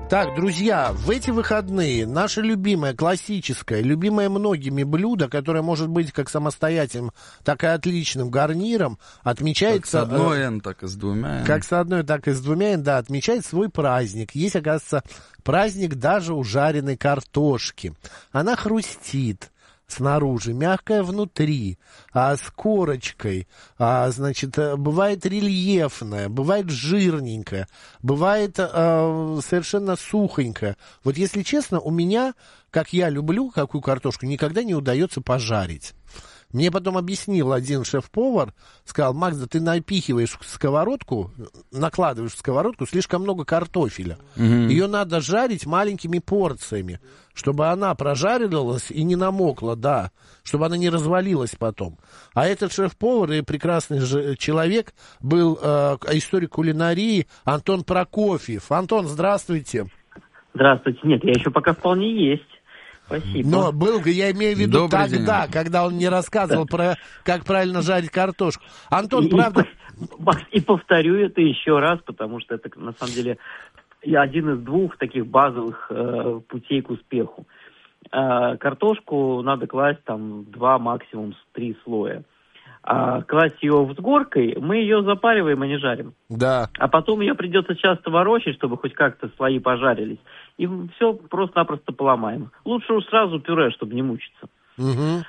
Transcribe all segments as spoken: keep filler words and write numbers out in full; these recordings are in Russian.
Так, друзья, в эти выходные наше любимое, классическое, любимое многими блюдо, которое может быть как самостоятельным, так и отличным гарниром, отмечается... Как с одной эн, так и с двумя эн. Как с одной, так и с двумя эн, да, отмечает свой праздник. Есть, оказывается, праздник даже у жареной картошки. Она хрустит снаружи, мягкая внутри, а с корочкой, а, значит, бывает рельефная, бывает жирненькая, бывает а, совершенно сухонькая. Вот если честно, у меня, как я люблю какую картошку, никогда не удается пожарить. Мне потом объяснил один шеф-повар, сказал: Макс, да ты напихиваешь в сковородку, накладываешь в сковородку слишком много картофеля. Mm-hmm. Ее надо жарить маленькими порциями, чтобы она прожарилась и не намокла, да, чтобы она не развалилась потом. А этот шеф-повар и прекрасный же человек был э, историк кулинарии Антон Прокофьев. Антон, здравствуйте. Здравствуйте. Нет, я еще пока вполне есть. Спасибо. Но был, я имею в виду Добрый тогда, день. когда он не рассказывал про как правильно жарить картошку. Антон, и, правда... И, и повторю это еще раз, потому что это, на самом деле, один из двух таких базовых э, путей к успеху. Э, картошку надо класть там два, максимум три слоя. А класть ее с горкой, мы ее запариваем, а не жарим. Да. А потом ее придется часто ворочать, чтобы хоть как-то слои пожарились. И все просто-напросто поломаем. Лучше уж сразу пюре, чтобы не мучиться. Угу.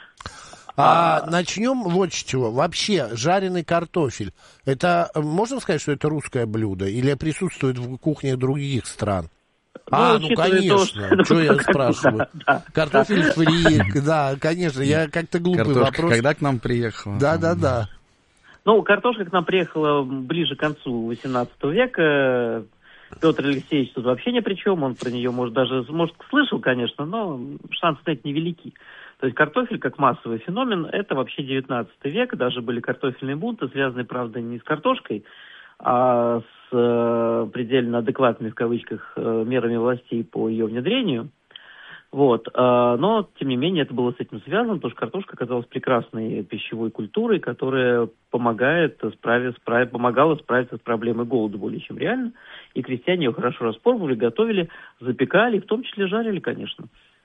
А, а начнем вот с чего. Вообще, жареный картофель, это, можно сказать, что это русское блюдо? Или присутствует в кухнях других стран? Ну, а, ну, конечно. То, что я как, спрашиваю? Да, да, Картофель да. фри, да, конечно. Я как-то глупый Картошка вопрос. когда к нам приехала? Да, да, да. Ну, картошка к нам приехала ближе к концу восемнадцатого века. Петр Алексеевич тут вообще ни при чем. Он про нее, может, даже, может, слышал, конечно, но шансы на это невелики. То есть картофель как массовый феномен, это вообще девятнадцатый век. Даже были картофельные бунты, связанные, правда, не с картошкой, а с э, предельно адекватными, в кавычках, э, мерами властей по ее внедрению. Вот. Э, но, тем не менее, это было с этим связано, потому что картошка оказалась прекрасной пищевой культурой, которая помогает справиться, справ... помогала справиться с проблемой голода более чем реально. И крестьяне ее хорошо распробовали, готовили, запекали, в том числе жарили, конечно.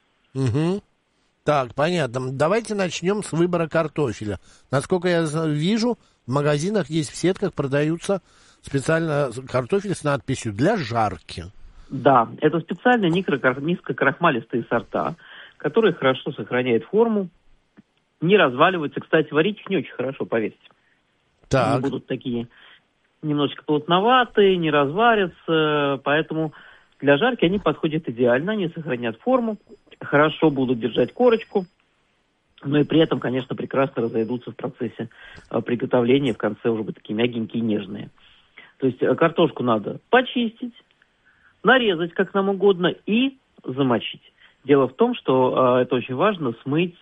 Угу. Так, понятно. Давайте начнем с выбора картофеля. Насколько я вижу, в магазинах есть, в сетках продаются специально картофель с надписью «для жарки». Да, это специально низкокрахмалистые сорта, которые хорошо сохраняют форму, не разваливаются. Кстати, варить их не очень хорошо, поверьте. Так. Они будут такие немножечко плотноватые, не разварятся, поэтому для жарки они подходят идеально, они сохранят форму, хорошо будут держать корочку, но и при этом, конечно, прекрасно разойдутся в процессе а, приготовления, в конце уже будут такие мягенькие и нежные. То есть а, картошку надо почистить, нарезать как нам угодно и замочить. Дело в том, что э, это очень важно, смыть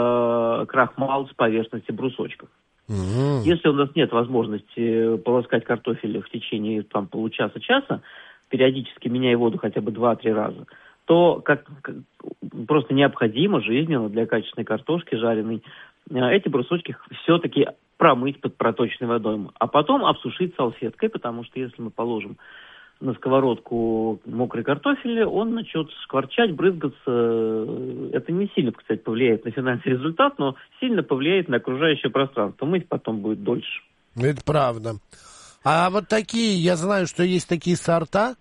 э, крахмал с поверхности брусочков. Mm-hmm. Если у нас нет возможности полоскать картофель в течение там, получаса-часа, периодически меняя воду хотя бы два-три раза, то как, как, просто необходимо жизненно для качественной картошки жареной э, эти брусочки все-таки промыть под проточной водой, а потом обсушить салфеткой, потому что если мы положим на сковородку мокрый картофель, он начнет шкварчать, брызгаться. Это не сильно, кстати, повлияет на финансовый результат, но сильно повлияет на окружающее пространство. Мыть потом будет дольше. Это правда. А вот такие, я знаю, что есть такие сорта,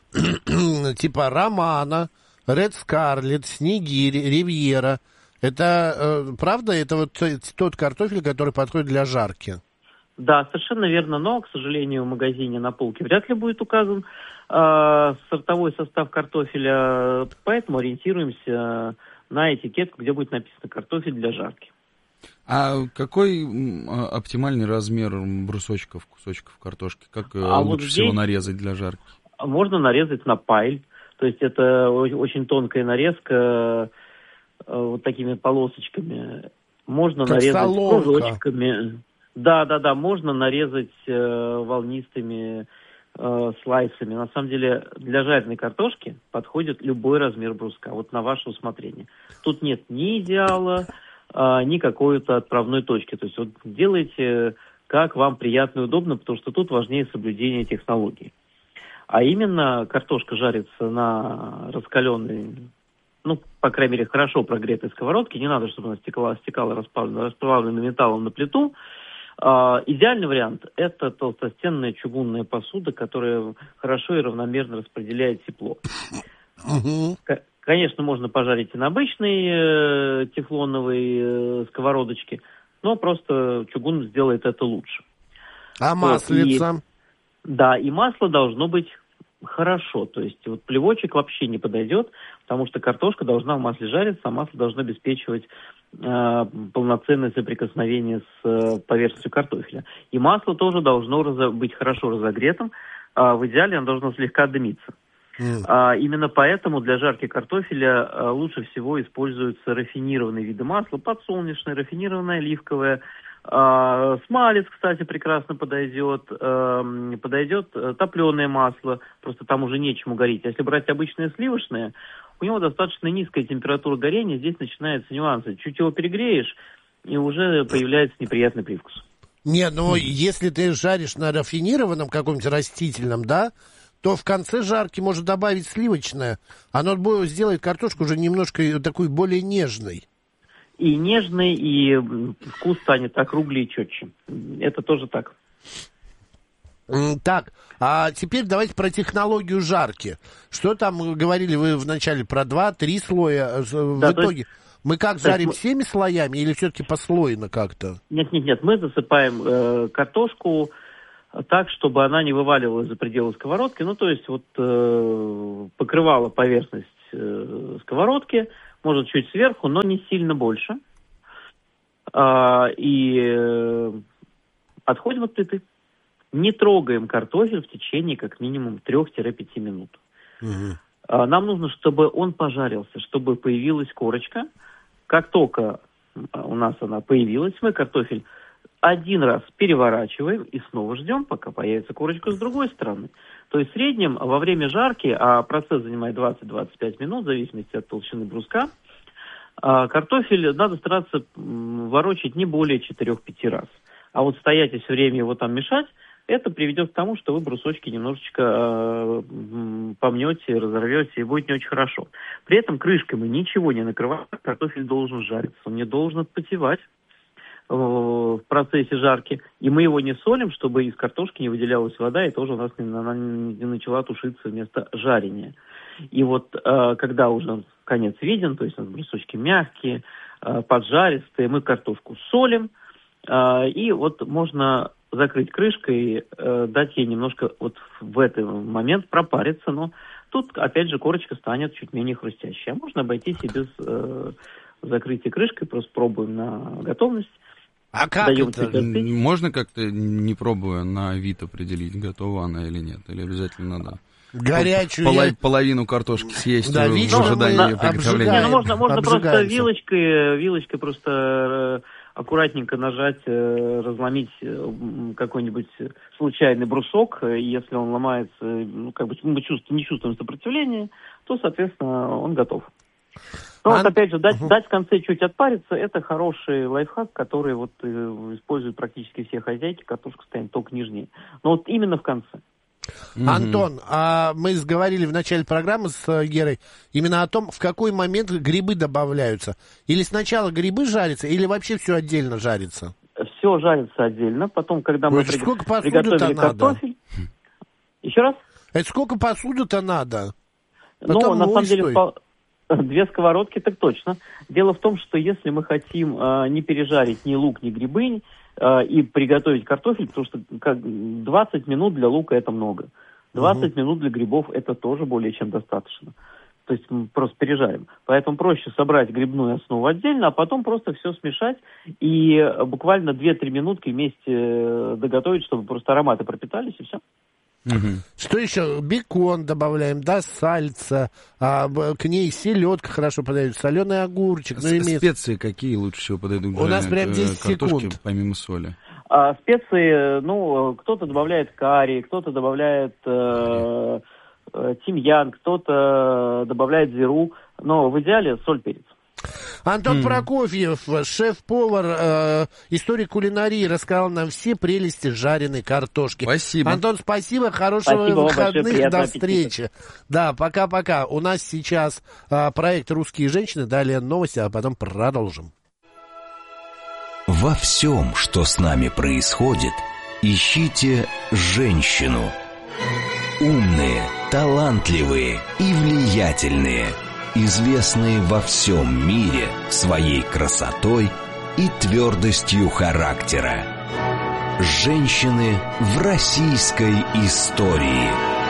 типа Романа, Ред Скарлетт, Снегирь, Ривьера. Это э, правда? Это вот тот картофель, который подходит для жарки? Да, совершенно верно, но, к сожалению, в магазине на полке вряд ли будет указан э, сортовой состав картофеля, поэтому ориентируемся на этикетку, где будет написано «картофель для жарки». А какой оптимальный размер брусочков, кусочков картошки? Как а лучше вот здесь всего нарезать для жарки? Можно нарезать на пайль, то есть это очень тонкая нарезка вот такими полосочками. Можно как нарезать соломка. Кружочками. Да, да, да, можно нарезать э, волнистыми э, слайсами. На самом деле для жареной картошки подходит любой размер бруска, вот на ваше усмотрение. Тут нет ни идеала, э, ни какой-то отправной точки. То есть вот делайте, как вам приятно и удобно, потому что тут важнее соблюдение технологий. А именно картошка жарится на раскаленной, ну, по крайней мере, хорошо прогретой сковородке. Не надо, чтобы она стекала, стекала расплавленным металлом на плиту. А, идеальный вариант – это толстостенная чугунная посуда, которая хорошо и равномерно распределяет тепло. Угу. Конечно, можно пожарить и на обычной э, тефлоновой э, сковородочке, но просто чугун сделает это лучше. А маслица? И, да, и масло должно быть хорошо. То есть вот плевочек вообще не подойдет, потому что картошка должна в масле жариться, а масло должно обеспечивать э, полноценное соприкосновение с э, поверхностью картофеля. И масло тоже должно разо- быть хорошо разогретым. А в идеале оно должно слегка дымиться. Mm. А, именно поэтому для жарки картофеля а, лучше всего используются рафинированные виды масла, подсолнечное, рафинированное оливковое. А, смалец, кстати, прекрасно подойдет. А, подойдет топленое масло, просто там уже нечему гореть. Если брать обычное сливочное, у него достаточно низкая температура горения, здесь начинаются нюансы. Чуть его перегреешь, и уже появляется неприятный привкус. Нет, ну mm. если ты жаришь на рафинированном каком-нибудь растительном, да, то в конце жарки можно добавить сливочное. Оно сделает картошку уже немножко такой более нежной. И нежный, и вкус станет округлее и четче. Это тоже так. Так, а теперь давайте про технологию жарки. Что там говорили вы вначале про два-три слоя? В да, итоге есть, мы как жарим мы... всеми слоями или все-таки послойно как-то? Нет, нет, нет. Мы засыпаем э, картошку так, чтобы она не вываливалась за пределы сковородки. Ну, то есть вот э, покрывала поверхность э, сковородки, может, чуть сверху, но не сильно больше. А, и э, отходим от плиты. Не трогаем картофель в течение как минимум трех-пяти минут. Угу. А, нам нужно, чтобы он пожарился, чтобы появилась корочка. Как только у нас она появилась, мы картофель один раз переворачиваем и снова ждем, пока появится корочка с другой стороны. То есть в среднем во время жарки, а процесс занимает двадцать-двадцать пять минут, в зависимости от толщины бруска, картофель надо стараться ворочать не более четырех-пяти раз. А вот стоять и все время его там мешать, это приведет к тому, что вы брусочки немножечко помнете, разорвете, и будет не очень хорошо. При этом крышкой мы ничего не накрываем, картофель должен жариться, он не должен отпотевать в процессе жарки, и мы его не солим, чтобы из картошки не выделялась вода, и тоже у нас не, она не начала тушиться вместо жарения. И вот э, когда уже конец виден, то есть у нас брусочки мягкие, э, поджаристые, мы картошку солим, э, и вот можно закрыть крышкой, э, дать ей немножко вот в этот момент пропариться, но тут опять же корочка станет чуть менее хрустящей. А можно обойтись и без э, закрытия крышкой, просто пробуем на готовность. А как это? Можно как-то, не пробуя, на вид определить, готова она или нет? Или обязательно надо горячую Поло- я... половину картошки съесть да, в вечно ожидании приготовления? Ну, можно можно просто вилочкой, вилочкой просто аккуратненько нажать, разломить какой-нибудь случайный брусок. Если он ломается, ну, как бы мы чувствуем, не чувствуем сопротивления, то, соответственно, он готов. Ну, а... вот опять же, дать, угу. дать в конце чуть отпариться, это хороший лайфхак, который вот э, используют практически все хозяйки, картошка станет только нежнее. Но вот именно в конце. Mm-hmm. Антон, а мы говорили в начале программы с Герой именно о том, в какой момент грибы добавляются. Или сначала грибы жарятся, или вообще все отдельно жарится? Все жарится отдельно. Потом, когда мы Ой, при... сколько приготовили картофель... Надо? Еще раз? Это сколько посуды-то надо? Ну, на самом деле... По... Две сковородки, так точно. Дело в том, что если мы хотим э, не пережарить ни лук, ни грибы, э, и приготовить картофель, потому что как, двадцать минут для лука это много. двадцать угу. минут для грибов это тоже более чем достаточно. То есть мы просто пережарим. Поэтому проще собрать грибную основу отдельно, а потом просто все смешать и буквально две-три минутки вместе доготовить, чтобы просто ароматы пропитались, и все. Угу. Что еще? Бекон добавляем, да, сальца, а, к ней селедка хорошо подойдет, соленый огурчик. Ну, имеет... Специи какие лучше всего подойдут? У нас прям десять секунд. Помимо соли. А, специи, ну, кто-то добавляет карри, кто-то добавляет э, э, тимьян, кто-то добавляет зиру, но в идеале соль, перец. Антон Mm. Прокофьев, шеф-повар, э, историк кулинарии, рассказал нам все прелести жареной картошки. Спасибо. Антон, спасибо, хорошего Спасибо вам выходных, большое, до приятного встречи. аппетита. Да, пока-пока. У нас сейчас э, проект «Русские женщины», далее новости, а потом продолжим. Во всем, что с нами происходит, ищите женщину. Умные, талантливые и влиятельные, известные во всем мире своей красотой и твердостью характера. Женщины в российской истории.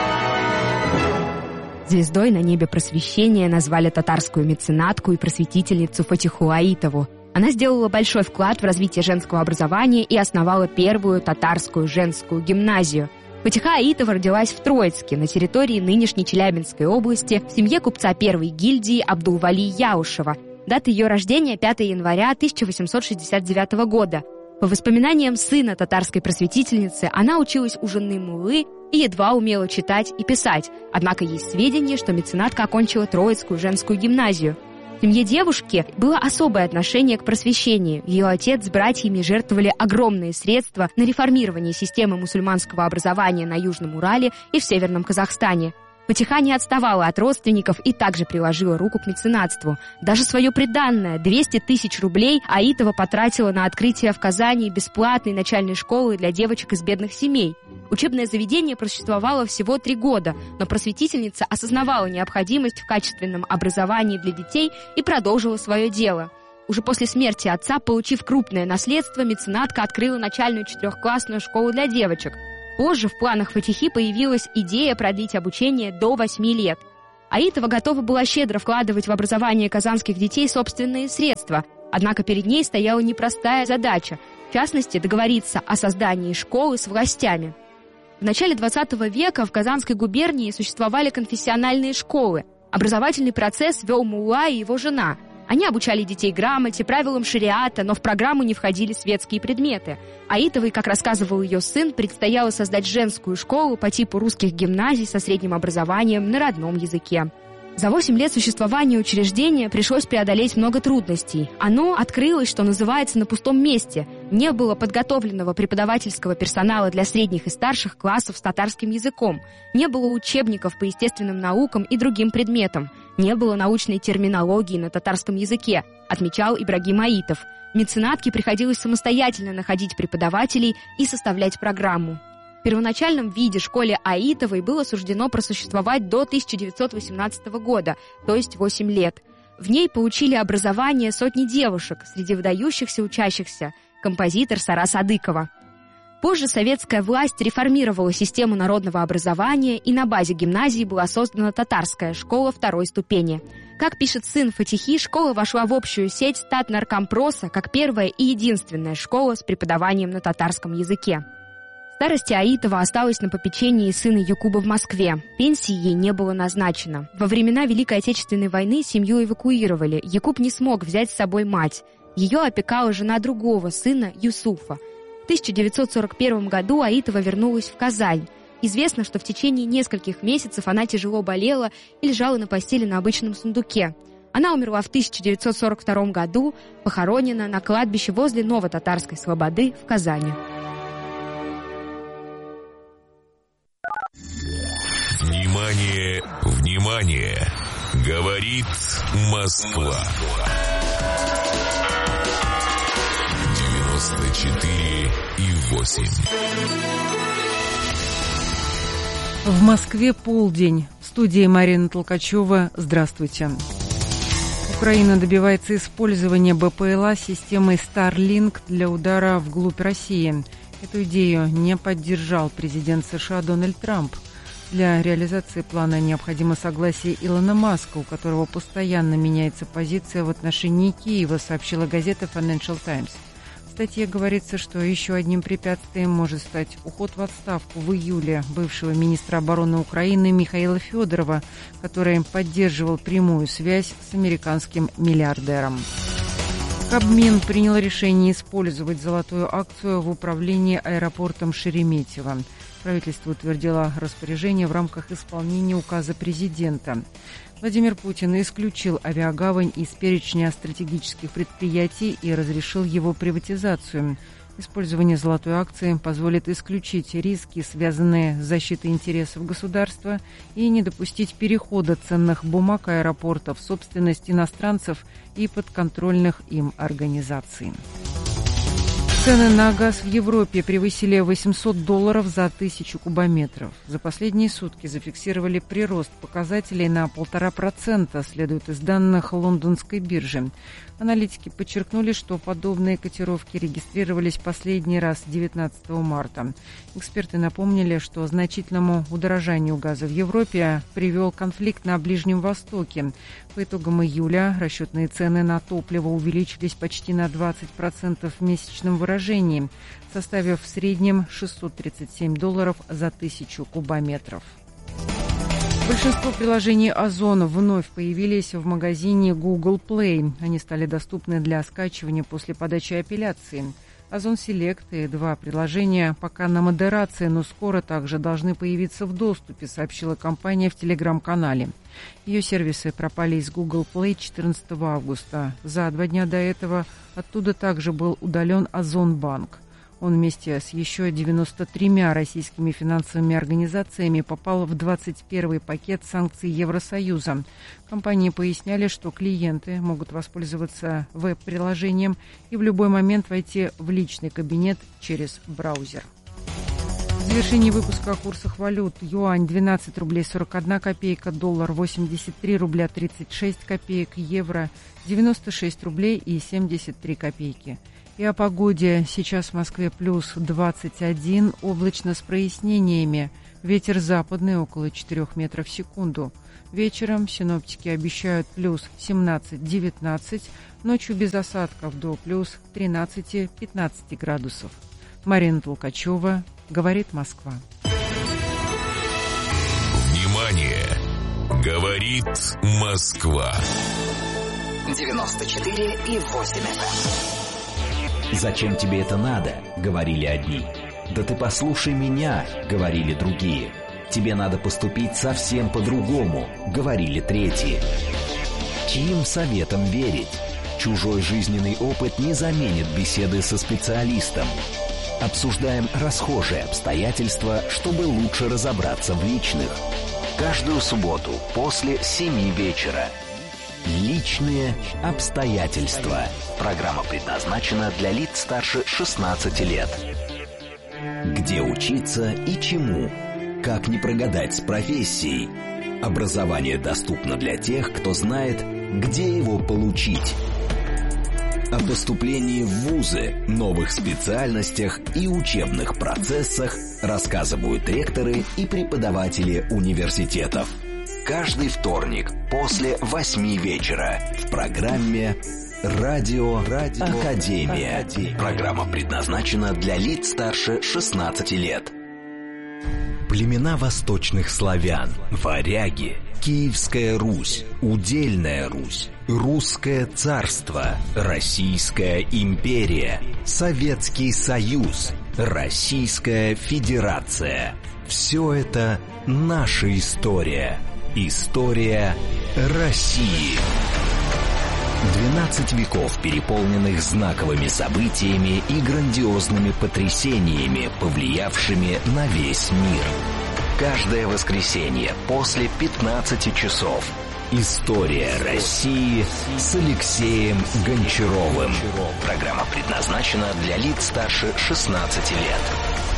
Звездой на небе просвещения назвали татарскую меценатку и просветительницу Фатиху Аитову. Она сделала большой вклад в развитие женского образования и основала первую татарскую женскую гимназию. Фатиха Аитова родилась в Троицке, на территории нынешней Челябинской области, в семье купца первой гильдии Абдулвали Яушева. Дата ее рождения пятого января тысяча восемьсот шестьдесят девятого года. По воспоминаниям сына татарской просветительницы, она училась у жены муллы и едва умела читать и писать, однако есть сведения, что меценатка окончила Троицкую женскую гимназию. В семье девушки было особое отношение к просвещению. Ее отец с братьями жертвовали огромные средства на реформирование системы мусульманского образования на Южном Урале и в Северном Казахстане. Фатиха не отставала от родственников и также приложила руку к меценатству. Даже свое приданное, двести тысяч рублей, Аитова потратила на открытие в Казани бесплатной начальной школы для девочек из бедных семей. Учебное заведение просуществовало всего три года, но просветительница осознавала необходимость в качественном образовании для детей и продолжила свое дело. Уже после смерти отца, получив крупное наследство, меценатка открыла начальную четырехклассную школу для девочек. Позже в планах Фатихи появилась идея продлить обучение до восьми лет. Аитова готова была щедро вкладывать в образование казанских детей собственные средства, однако перед ней стояла непростая задача, в частности, договориться о создании школы с властями. В начале двадцатого века в Казанской губернии существовали конфессиональные школы. Образовательный процесс вел мулла и его жена. Они обучали детей грамоте, правилам шариата, но в программу не входили светские предметы. Аитовой, как рассказывал ее сын, предстояло создать женскую школу по типу русских гимназий со средним образованием на родном языке. За восемь лет существования учреждения пришлось преодолеть много трудностей. Оно открылось, что называется, на пустом месте. Не было подготовленного преподавательского персонала для средних и старших классов с татарским языком. Не было учебников по естественным наукам и другим предметам. Не было научной терминологии на татарском языке, отмечал Ибрагим Аитов. Меценатке приходилось самостоятельно находить преподавателей и составлять программу. В первоначальном виде школе Аитовой было суждено просуществовать до тысяча девятьсот восемнадцатого года, то есть восемь лет. В ней получили образование сотни девушек, среди выдающихся учащихся композитор Сара Садыкова. Позже советская власть реформировала систему народного образования, и на базе гимназии была создана татарская школа второй ступени. Как пишет сын Фатихи, школа вошла в общую сеть Татнаркомпроса как первая и единственная школа с преподаванием на татарском языке. В старости Аитова осталась на попечении сына Якуба в Москве. Пенсии ей не было назначено. Во времена Великой Отечественной войны семью эвакуировали. Якуб не смог взять с собой мать. Ее опекала жена другого сына, Юсуфа. В тысяча девятьсот сорок первом году Аитова вернулась в Казань. Известно, что в течение нескольких месяцев она тяжело болела и лежала на постели на обычном сундуке. Она умерла в тысяча девятьсот сорок втором году, похоронена на кладбище возле Новотатарской Слободы в Казани. Внимание, внимание! Говорит Москва. девяносто четыре и восемь. В Москве полдень. В студии Марина Толкачева. Здравствуйте. Украина добивается использования БПЛА системой Starlink для удара вглубь России. Эту идею не поддержал президент США Дональд Трамп. Для реализации плана необходимо согласие Илона Маска, у которого постоянно меняется позиция в отношении Киева, сообщила газета Financial Times. В статье говорится, что еще одним препятствием может стать уход в отставку в июле бывшего министра обороны Украины Михаила Федорова, который поддерживал прямую связь с американским миллиардером. Кабмин принял решение использовать золотую акцию в управлении аэропортом Шереметьево. Правительство утвердило распоряжение в рамках исполнения указа президента. Владимир Путин исключил авиагавань из перечня стратегических предприятий и разрешил его приватизацию. Использование золотой акции позволит исключить риски, связанные с защитой интересов государства, и не допустить перехода ценных бумаг аэропорта в собственность иностранцев и подконтрольных им организаций. Цены на газ в Европе превысили восемьсот долларов за тысячу кубометров. За последние сутки зафиксировали прирост показателей на полтора процента, следует из данных лондонской биржи. Аналитики подчеркнули, что подобные котировки регистрировались последний раз девятнадцатого марта. Эксперты напомнили, что значительному удорожанию газа в Европе привел конфликт на Ближнем Востоке. По итогам июля расчетные цены на топливо увеличились почти на двадцать процентов в месячном выражении, составив в среднем шестьсот тридцать семь долларов за тысячу кубометров. Большинство приложений Озон вновь появились в магазине Google Play. Они стали доступны для скачивания после подачи апелляции. Озон Select и два приложения пока на модерации, но скоро также должны появиться в доступе, сообщила компания в Телеграм-канале. Ее сервисы пропали из Google Play четырнадцатого августа. За два дня до этого оттуда также был удален Озон Банк. Он вместе с еще девяноста тремя российскими финансовыми организациями попал в двадцать первый пакет санкций Евросоюза. Компании поясняли, что клиенты могут воспользоваться веб-приложением и в любой момент войти в личный кабинет через браузер. В завершении выпуска о курсах валют. Юань двенадцать рублей сорок одна копейка, доллар восемьдесят три рубля тридцать шесть копеек, евро девяносто шесть рублей и семьдесят три копейки. И о погоде. Сейчас в Москве плюс двадцать один, облачно с прояснениями. Ветер западный около четырёх метров в секунду. Вечером синоптики обещают плюс семнадцать-девятнадцать, ночью без осадков до плюс тринадцать-пятнадцать градусов. Марина Толкачева, говорит Москва. Внимание! Говорит Москва. девяносто четыре и восемь эф эм. «Зачем тебе это надо?» — говорили одни. «Да ты послушай меня!» — говорили другие. «Тебе надо поступить совсем по-другому!» — говорили третьи. Чьим советам верить? Чужой жизненный опыт не заменит беседы со специалистом. Обсуждаем расхожие обстоятельства, чтобы лучше разобраться в личных. Каждую субботу после семи вечера. Личные обстоятельства. Программа предназначена для лиц старше шестнадцати лет. Где учиться и чему? Как не прогадать с профессией? Образование доступно для тех, кто знает, где его получить. О поступлении в вузы, новых специальностях и учебных процессах рассказывают ректоры и преподаватели университетов. Каждый вторник после восьми вечера в программе «Радио, Радио Академия». Академия. Программа предназначена для лиц старше шестнадцати лет. Племена восточных славян, варяги, Киевская Русь, Удельная Русь, Русское царство, Российская империя, Советский Союз, Российская Федерация. Все это наша история. История России. двенадцать веков, переполненных знаковыми событиями и грандиозными потрясениями, повлиявшими на весь мир. Каждое воскресенье после пятнадцати часов. История России с Алексеем Гончаровым. Программа предназначена для лиц старше шестнадцати лет.